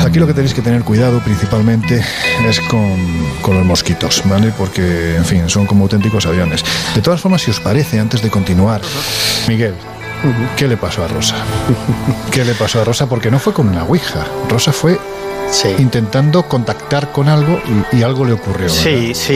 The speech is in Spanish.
Aquí lo que tenéis que tener cuidado principalmente es con los mosquitos, ¿vale? Porque, en fin, son como auténticos aviones. De todas formas, si os parece, antes de continuar, Miguel, ¿qué le pasó a Rosa? ¿Qué le pasó a Rosa? Porque no fue con una ouija. Rosa fue intentando contactar con algo y algo le ocurrió, ¿verdad? Sí, sí.